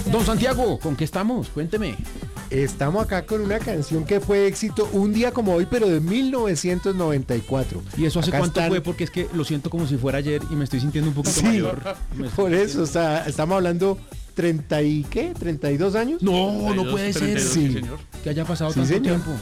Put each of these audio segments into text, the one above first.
Don Santiago, ¿con qué estamos? Cuénteme. Estamos acá con una canción que fue éxito un día como hoy, pero de 1994. ¿Y eso hace Acá cuánto fue? Porque es que lo siento como si fuera ayer y me estoy sintiendo un poquito mayor. Por eso, estamos hablando 30 y ¿qué? ¿32 años? No, no puede ser. 32, Sí. señor. Que haya pasado Sí, tanto señor. tiempo.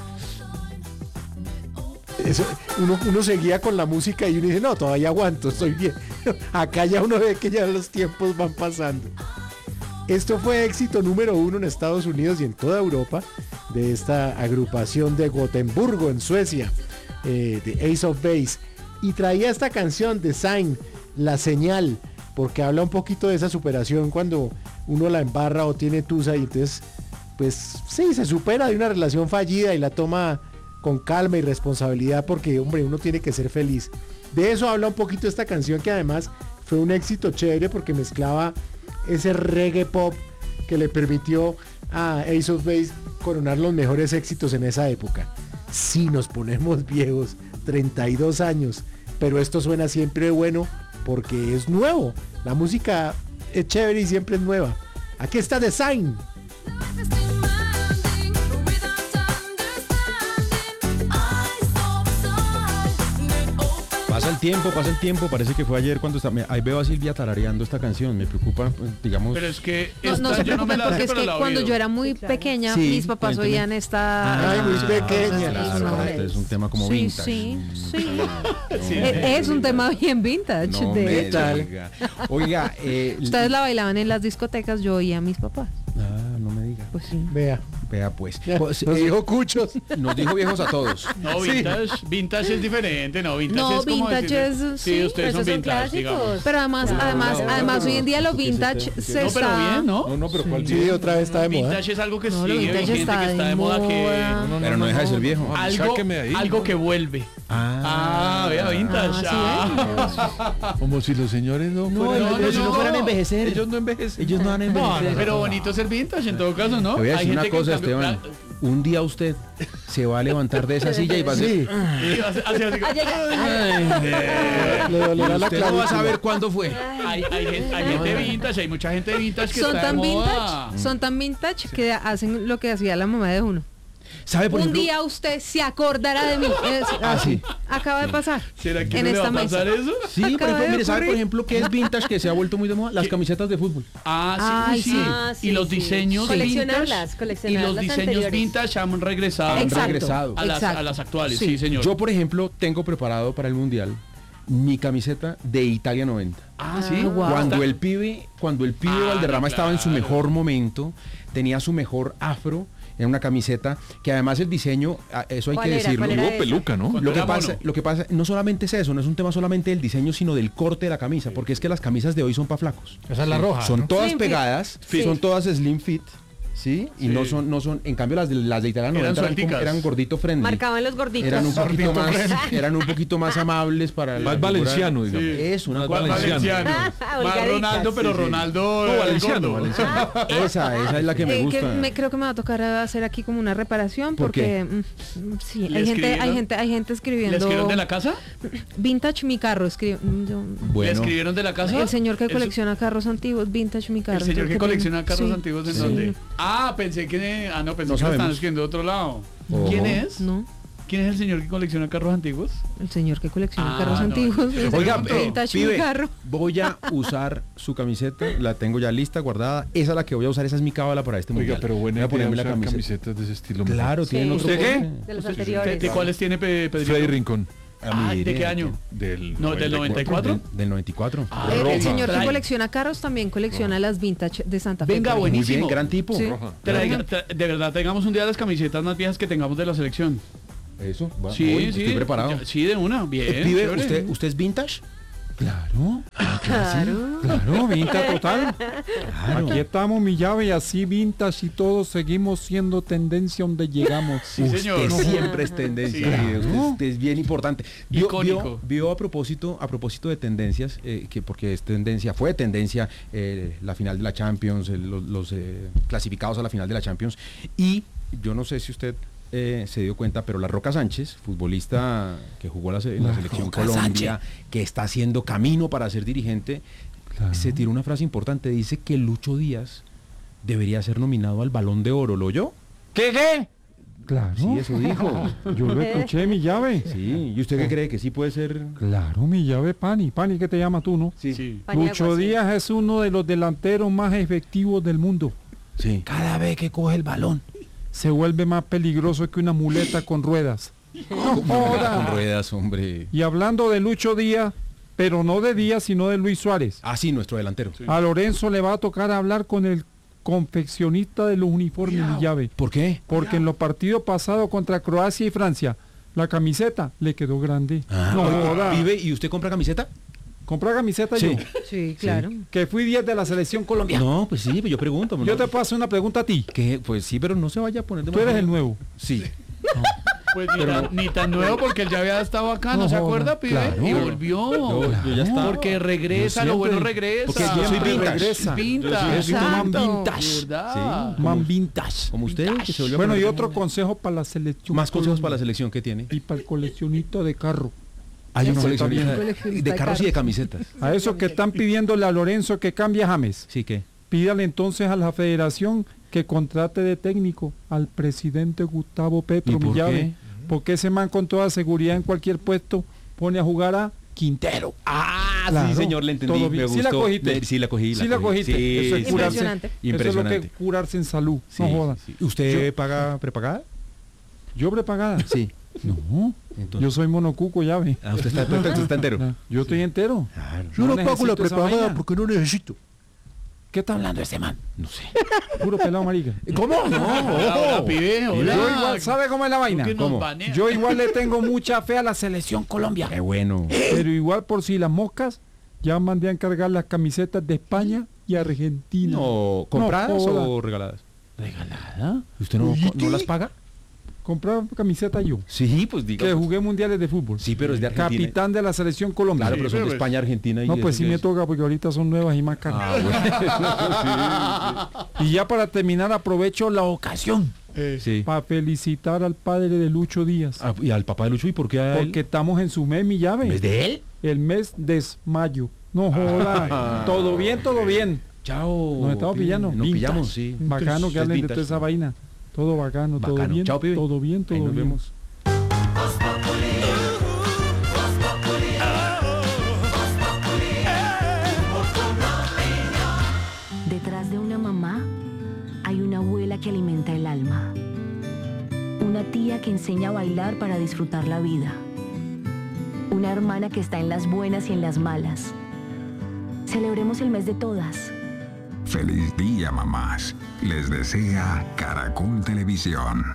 Eso, uno seguía con la música y uno dice, no, todavía aguanto, estoy bien. Acá ya uno ve que ya los tiempos van pasando. Esto fue éxito número 1 en Estados Unidos y en toda Europa de esta agrupación de Gotemburgo en Suecia, de Ace of Base. Y traía esta canción de Sign, La Señal, porque habla un poquito de esa superación cuando uno la embarra o tiene tusa y entonces, pues sí, se supera de una relación fallida y la toma con calma y responsabilidad porque, hombre, uno tiene que ser feliz. De eso habla un poquito esta canción que además fue un éxito chévere porque mezclaba ese reggae pop que le permitió a Ace of Base coronar los mejores éxitos en esa época. Sí, nos ponemos viejos, 32 años, pero esto suena siempre bueno porque es nuevo. La música es chévere y siempre es nueva. Aquí está The Sign. Pasa el tiempo, parece que fue ayer cuando ahí veo a Silvia tarareando esta canción, me preocupa, pues, digamos. Pero es que No se yo no me preocupen la sé, porque es pero que la he cuando oído. yo era muy pequeña, Sí, mis papás cuénteme. oían esta... Ay, muy pequeña. Claro, no. es un tema como Sí, vintage. sí, sí. Sí. Es un tema bien vintage, No de me hecho. diga. Oiga, Ustedes la bailaban en las discotecas, yo oía a mis papás. no me diga. Pues sí. Vea, Vea pues. nos dijo Cuchos. Nos dijo viejos a todos. No, vintage es diferente, no, vintage No, es como vintage decir- es- sí, sí, ustedes son esos son vintage, digamos. clásicos. Pero además hoy en día lo vintage se No, pero está... bien, ¿no? No, pero ¿cuál Sí, otra vez está de moda. Vintage es algo que No, lo sigue vintage vigente, está que está de de moda, que moda. Pero no deja de ser viejo. algo, algo que vuelve. Vea, vintage. Como si los señores no fueran... si no fueran a envejecer. Ellos no envejecen. Ellos no van a No, envejecer. pero bonito ser vintage en todo caso, ¿no? Te voy a Hay decir una gente que cosa, en cambio- Esteban. Un día usted se va a levantar de esa silla y va a Sí, decir... Sí, así le dolerá la Usted no va a clavícula. saber cuándo fue. hay gente vintage, hay mucha gente vintage que Son está de tan moda. vintage que hacen lo que hacía la mamá de uno. ¿Sabe, por Un ejemplo? día usted se acordará de mí. Sí. Acaba de pasar. ¿Será que en no le va esta a pasar mesa. eso? Sí, por Acaba ejemplo, de mire, ¿sabe por ocurrir. ejemplo qué es vintage que se ha vuelto muy de moda? Las camisetas de fútbol. Ay, Sí, sí. y los diseños Coleccionarlas, vintage y los las diseños anteriores. vintage han regresado Exacto. regresado. a Exacto. las actuales, Sí. sí, señor. Yo, por ejemplo, tengo preparado para el Mundial mi camiseta de Italia 90. sí. guau. Cuando el pibe Valderrama no, estaba en su claro. mejor momento, tenía su mejor afro, era una camiseta que además el diseño, eso hay ¿Cuál que era? decirlo. ¿Cuál era Hubo esa? peluca, ¿no? Cuando era mono. Lo que pasa, no solamente es eso, no es un tema solamente del diseño, sino del corte de la camisa, porque es que las camisas de hoy son para flacos. Esa es la roja. Son todas Slim fit. pegadas, Sí. son todas slim fit, ¿sí? Y Sí. no son, en cambio las de Italia 90 Eran eran, suelticas. eran gordito friendly. Marcaban los gorditos. Eran un poquito más amables para Más valenciano, digamos. Sí. Es una Más cosa. Valenciano. Más Holgaditas. Ronaldo, pero Sí, sí. Ronaldo No, el valenciano, gordo. valenciano. Esa es la que me gusta. Creo que me va a tocar hacer aquí como una reparación ¿Por porque sí, ¿Le hay gente ¿Le escribiendo escribieron de la casa? vintage mi carro, ¿Le Bueno, escribieron de la casa? el señor que Eso- colecciona carros antiguos, vintage mi carro. El señor que Qué colecciona pena. carros Sí. antiguos, ¿en Sí. dónde? Pensé que... pensé No que lo sabemos. estaban escribiendo de otro lado. Ojo. ¿Quién es? No, ¿Quién es el señor que colecciona carros antiguos? el señor que colecciona Ah, carros no, antiguos. ese- Oiga, vintage mi pibe, carro. voy a usar su camiseta, la tengo ya lista, guardada. Esa es la que voy a usar, esa es mi cábala para este Oiga, mundial. pero buena Voy a idea ponerme la usar camiseta. camisetas de ese estilo. Claro, Sí. tienen otro ¿Usted qué? corte. De los ¿De anteriores. cuáles tiene Pedrito? Freddy Rincón. ¿De qué año? Del No, del 94. Del 94. El señor que Trae. colecciona carros también colecciona las vintage de Santa Fe. Venga, por ejemplo. Muy bien, buenísimo. gran tipo. Sí. Roja. De verdad, tengamos un día las camisetas más viejas que tengamos de la selección. Eso, va, Sí, voy, sí. estoy preparado. Sí, de una. Bien. Pibe, chévere. ¿usted es vintage? Claro. Claro, vintage total. Claro. Aquí estamos, mi llave, así vintage y todos seguimos siendo tendencia donde llegamos. Sí, señor. Usted siempre es tendencia. Sí. Sí, usted es bien importante. Icónico. Vio a propósito de tendencias, que porque es tendencia, fue tendencia la final de la Champions, los clasificados a la final de la Champions. Y yo no sé si usted se dio cuenta, pero la Roca Sánchez, futbolista que jugó en la selección Roca Colombia, que está haciendo camino para ser dirigente, se tiró una frase importante. Dice que Lucho Díaz debería ser nominado al Balón de Oro, ¿lo oyó? ¿Qué? Claro. Sí, eso dijo. Yo lo escuché, mi llave. Sí, ¿y usted qué cree? ¿Que sí puede ser? Claro, mi llave, Pani. Pani, ¿qué te llamas tú, no? Sí. Lucho Díaz es uno de los delanteros más efectivos del mundo. Sí. Cada vez que coge el balón, se vuelve más peligroso que una muleta con ruedas. No Con joda. ruedas, hombre. Y hablando de Lucho Díaz, pero no de Díaz, sino de Luis Suárez. Ah, sí, nuestro delantero. A Lorenzo le va a tocar hablar con el confeccionista de los uniformes, mi llave. ¿Por qué? Porque en los partidos pasados contra Croacia y Francia, la camiseta le quedó grande. No joda. ¿Vive y usted compra camiseta? Compré camiseta Sí. yo, Sí, claro. que fui 10 de la selección colombiana. No, pues sí, pues yo pregunto. Yo te puedo hacer una pregunta a ti. ¿Qué? Pues sí, pero no se vaya a poner de Tú eres mal el genio. nuevo. Sí. Pues ni tan nuevo porque él ya había estado acá, ¿no No se joda, acuerda, pibe? claro. Y volvió. Yo ya estaba. Porque regresa, lo bueno regresa. Porque yo soy vintage. Regresa. Vintage. Es un man Exacto. vintage. ¿Verdad? Man vintage. Como usted, que se volvió a Bueno, y poner- otro consejo para la selección. Más consejos Colombia para la selección que tiene. y para el coleccionista de carro. Hay un No, coleccionista está de carros y de camisetas. A esos que están pidiéndole a Lorenzo que cambie a James, Sí, ¿qué? pídale entonces a la federación que contrate de técnico al presidente Gustavo Petro, ¿Y por mi llave. qué? Porque ese man con toda seguridad en cualquier puesto pone a jugar a Quintero. Ah, Claro, sí, señor, le entendí. todo Me bien. gustó. Sí la cogiste. Sí, la cogí. Sí la cogiste. Sí, Eso es sí. curarse. Impresionante. Eso es lo Impresionante. que curarse en salud. Sí, No joda. sí. ¿Usted paga prepagada? Yo prepagada. Sí. No. Entonces, Yo soy monocuco, llave. ah, usted está entero. Yo estoy entero. Claro. Yo no pago necesito la esa prepagada vaina. porque no necesito. ¿Qué está hablando ese man? No sé. Puro pelado marica. ¿Cómo? Hola, pibe, hola. Yo igual, ¿sabe cómo es la vaina? ¿Por qué nos ¿Cómo? banea? Yo igual le tengo mucha fe a la selección Colombia. Qué bueno. Pero igual por si las moscas, ya mandé a encargar las camisetas de España y Argentina. No, ¿compradas joda. o regaladas? ¿Regalada? ¿Usted no las paga? Comprar camiseta yo. Sí, pues diga. Que jugué mundiales de fútbol. Sí, pero es de Argentina. Capitán de la selección Colombia. Claro, pero son de España, Argentina y No, pues eso sí que me es. toca porque ahorita son nuevas y más caras. Ah, Y ya para terminar aprovecho la ocasión bueno. Sí. para felicitar al padre de Lucho Díaz. Ah, ¿y al papá de Lucho? ¿Y por qué a él? Porque estamos en su mes, mi llave. ¿Es de él? El mes de mayo. No joda. Todo bien, todo bien. Chao. Nos estamos pibe. pillando. Nos Vintage. pillamos, sí. Bacano que Es hablen de vintage. toda esa vaina. Todo bacano, todo Bacano. bien. Chao, pibe. Todo bien, Ahí todo nos bien. vemos. Detrás de una mamá hay una abuela que alimenta el alma. Una tía que enseña a bailar para disfrutar la vida. Una hermana que está en las buenas y en las malas. Celebremos el mes de todas. Feliz día, mamás. Les desea Caracol Televisión.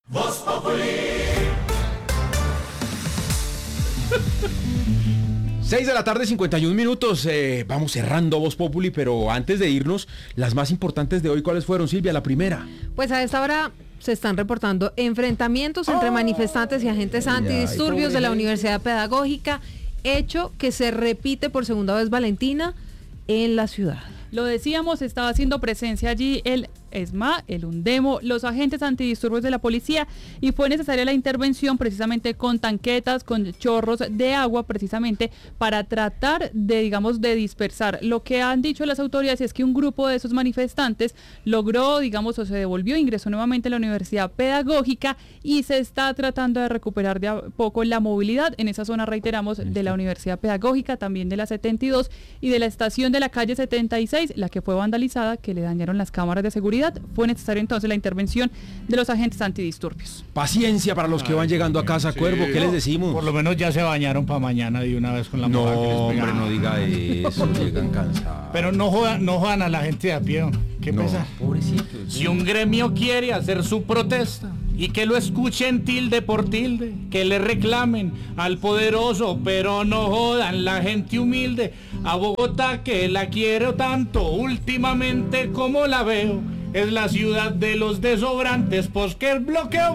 6 de la tarde, 51 minutos. Vamos cerrando Voz Populi, pero antes de irnos, las más importantes de hoy, ¿cuáles fueron, Silvia? La primera. Pues a esta hora se están reportando enfrentamientos entre manifestantes y agentes antidisturbios de la Universidad Pedagógica, hecho que se repite por segunda vez, Valentina, en la ciudad. Lo decíamos, estaba haciendo presencia allí el ESMA, el UNDEMO, los agentes antidisturbios de la policía, y fue necesaria la intervención precisamente con tanquetas, con chorros de agua, precisamente para tratar de, digamos, de dispersar. Lo que han dicho las autoridades es que un grupo de esos manifestantes logró, digamos, o se devolvió, ingresó nuevamente a la Universidad Pedagógica y se está tratando de recuperar de a poco la movilidad en esa zona, reiteramos, de la Universidad Pedagógica, también de la 72 y de la estación de la calle 76, la que fue vandalizada, que le dañaron las cámaras de seguridad. Fue necesaria entonces la intervención de los agentes antidisturbios. Paciencia para los que van llegando a casa, Cuervo. ¿Qué les decimos? Por lo menos ya se bañaron para mañana de una vez con la No, mojada que les hombre, pegaba. no diga eso. Llegan cansados. Pero no jodan a la gente de a pie. Qué No, pesar. pobrecitos. Si un gremio quiere hacer su protesta y que lo escuchen tilde por tilde, que le reclamen al poderoso, pero no jodan la gente humilde. A Bogotá, que la quiero tanto últimamente como la veo, es la ciudad de los desobrantes, pues que el bloqueo.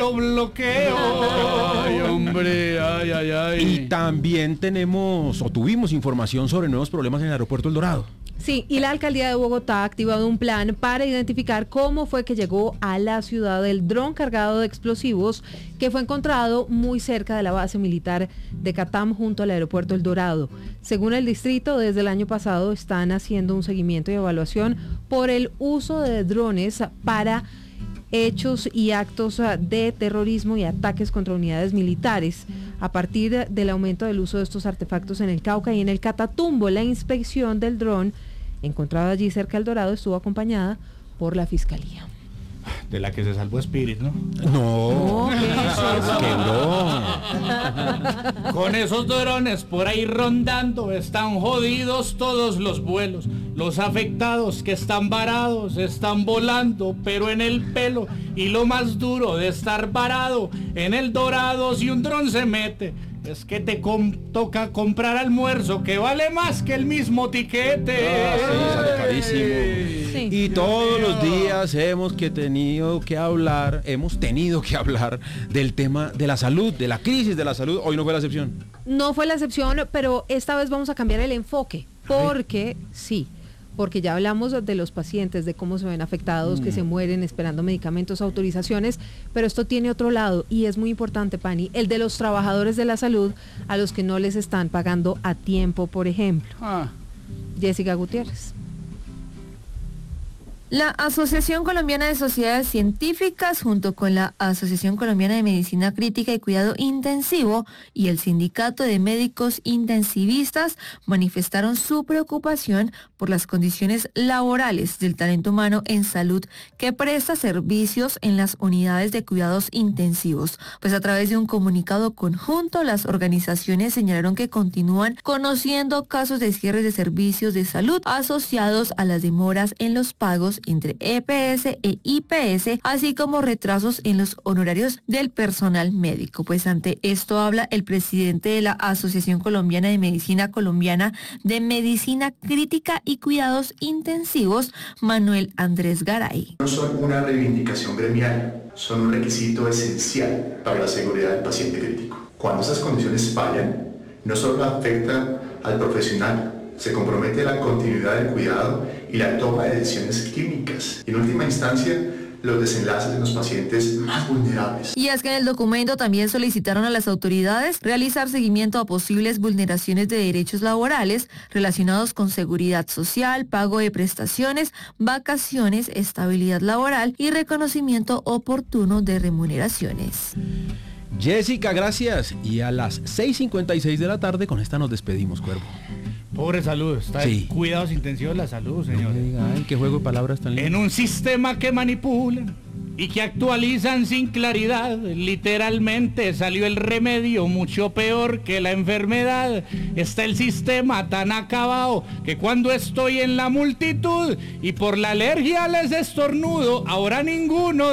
Ay, hombre, ay. Y también tenemos, o tuvimos información sobre nuevos problemas en el aeropuerto El Dorado. Sí, y la alcaldía de Bogotá ha activado un plan para identificar cómo fue que llegó a la ciudad el dron cargado de explosivos que fue encontrado muy cerca de la base militar de Catam junto al aeropuerto El Dorado. Según el distrito, desde el año pasado están haciendo un seguimiento y evaluación por el uso de drones para hechos y actos de terrorismo y ataques contra unidades militares. A partir del aumento del uso de estos artefactos en el Cauca y en el Catatumbo, la inspección del dron encontrado allí cerca del Dorado estuvo acompañada por la Fiscalía. De la que se salvó Spirit, ¿no? No, ¿qué es eso? que no. Con esos drones por ahí rondando, están jodidos todos los vuelos. Los afectados que están varados están volando, pero en el pelo. Y lo más duro de estar varado en el Dorado, si un dron se mete, es que te toca comprar almuerzo que vale más que el mismo tiquete. Sí, sale carísimo. Sí. Y todos los días hemos tenido que hablar del tema de la salud, de la crisis de la salud. Hoy no fue la excepción. No fue la excepción, pero esta vez vamos a cambiar el enfoque, porque ya hablamos de los pacientes, de cómo se ven afectados, que se mueren esperando medicamentos, autorizaciones, pero esto tiene otro lado y es muy importante, Pani, el de los trabajadores de la salud a los que no les están pagando a tiempo, por ejemplo. Jessica Gutiérrez. La Asociación Colombiana de Sociedades Científicas, junto con la Asociación Colombiana de Medicina Crítica y Cuidado Intensivo y el Sindicato de Médicos Intensivistas, manifestaron su preocupación por las condiciones laborales del talento humano en salud que presta servicios en las unidades de cuidados intensivos. Pues a través de un comunicado conjunto, las organizaciones señalaron que continúan conociendo casos de cierres de servicios de salud asociados a las demoras en los pagos entre EPS e IPS, así como retrasos en los honorarios del personal médico. Pues ante esto habla el presidente de la Asociación Colombiana de Medicina Crítica y Cuidados Intensivos, Manuel Andrés Garay. No son una reivindicación gremial, son un requisito esencial para la seguridad del paciente crítico. Cuando esas condiciones fallan, no solo afecta al profesional, se compromete la continuidad del cuidado y la toma de decisiones clínicas. Y en última instancia, los desenlaces de los pacientes más vulnerables. Y es que en el documento también solicitaron a las autoridades realizar seguimiento a posibles vulneraciones de derechos laborales relacionados con seguridad social, pago de prestaciones, vacaciones, estabilidad laboral y reconocimiento oportuno de remuneraciones. Jessica, gracias. Y a las 6:56 de la tarde, con esta nos despedimos, Cuervo. Pobre salud, está en cuidados intensivos la salud, señor. Ay, qué juego de palabras tan lindo. En un sistema que manipulan y que actualizan sin claridad, literalmente salió el remedio mucho peor que la enfermedad. Está el sistema tan acabado que cuando estoy en la multitud y por la alergia les estornudo, ahora ninguno